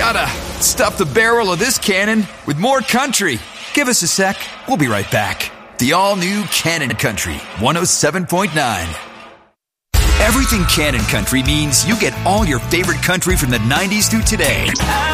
gotta stuff the barrel of this cannon with more country. Give us a sec. We'll be right back. The all-new Cannon Country 107.9. Everything Cannon Country means you get all your favorite country from the 90s through today.